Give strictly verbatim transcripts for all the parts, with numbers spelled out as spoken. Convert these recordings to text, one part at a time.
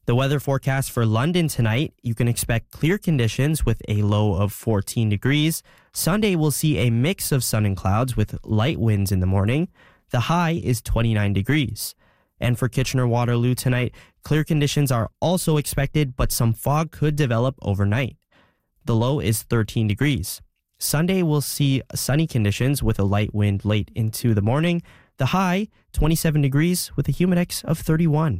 The weather forecast for London tonight, you can expect clear conditions with a low of fourteen degrees. Sunday will see a mix of sun and clouds with light winds in the morning. The high is twenty-nine degrees. And for Kitchener-Waterloo tonight, clear conditions are also expected, but some fog could develop overnight. The low is thirteen degrees. Sunday will see sunny conditions with a light wind late into the morning. The high, twenty-seven degrees with a humidex of thirty-one.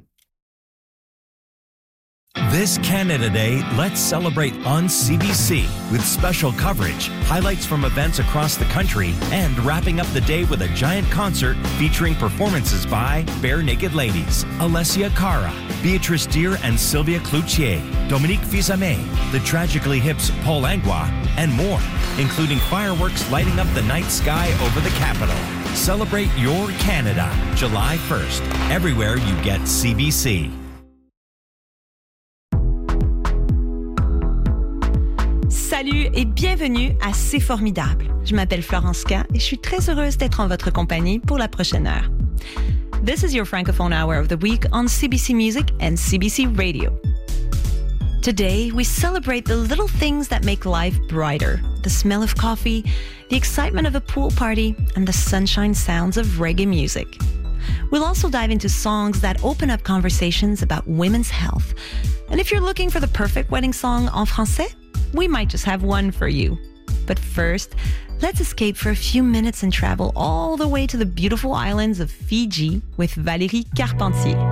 This Canada Day, let's celebrate on C B C with special coverage, highlights from events across the country, and wrapping up the day with a giant concert featuring performances by Bare Naked Ladies, Alessia Cara, Beatrice Deer and Sylvia Cloutier, Dominique Fils-Aimé, the Tragically Hip's Paul Langlois, and more, including fireworks lighting up the night sky over the capital. Celebrate your Canada, July first, everywhere you get C B C. Salut et bienvenue à C'est Formidable. Je m'appelle Florence K et je suis très heureuse d'être en votre compagnie pour la prochaine heure. This is your Francophone Hour of the Week on C B C Music and C B C Radio. Today, we celebrate the little things that make life brighter. The smell of coffee, the excitement of a pool party, and the sunshine sounds of reggae music. We'll also dive into songs that open up conversations about women's health. And if you're looking for the perfect wedding song en français, we might just have one for you. But first, let's escape for a few minutes and travel all the way to the beautiful islands of Fiji with Valérie Carpentier.